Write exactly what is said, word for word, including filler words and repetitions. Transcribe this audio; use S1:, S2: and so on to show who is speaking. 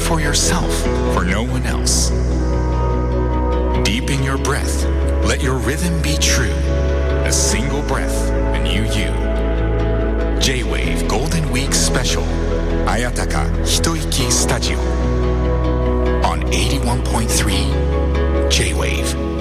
S1: for yourself, for no one else. Deep in your breath, let your rhythm be true. A single breath, and you, you. J-Wave Golden Week Special. Ayataka Hitoiki Studio. On eighty-one point three J-Wave.